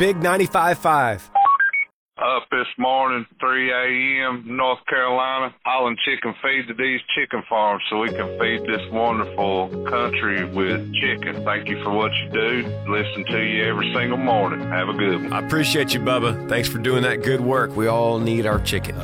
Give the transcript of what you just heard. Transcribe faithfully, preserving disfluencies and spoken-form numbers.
Big ninety-five point five. Up this morning, three a.m., North Carolina, hauling chicken feed to these chicken farms so we can feed this wonderful country with chicken. Thank you for what you do. Listen to you every single morning. Have a good one. I appreciate you, Bubba. Thanks for doing that good work. We all need our chicken.